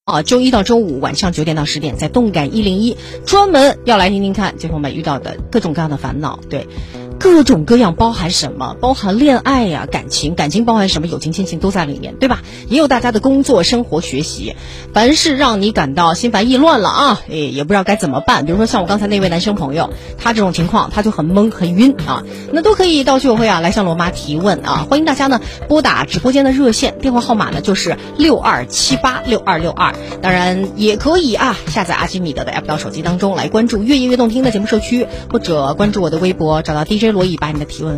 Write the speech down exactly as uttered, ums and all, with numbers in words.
啊，周一到周五晚上九点到十点，在动感一零一，专门要来听听看街坊们遇到的各种各样的烦恼。对，各种各样包含什么？包含恋爱呀、感情，感情包含什么？友情、亲情都在里面，对吧？也有大家的工作、生活、学习，凡是让你感到心烦意乱了啊，哎，也不知道该怎么办。比如说像我刚才那位男生朋友，他这种情况，他就很懵、很晕啊，那都可以到居委会啊来向罗妈提问啊。欢迎大家呢拨打直播间的热线电话号码呢就是六二七八六二六二，当然也可以啊下载阿基米德的 app 到手机当中来关注越夜越动听的节目社区，或者关注我的微博，找到 D J 罗伊，把你的提问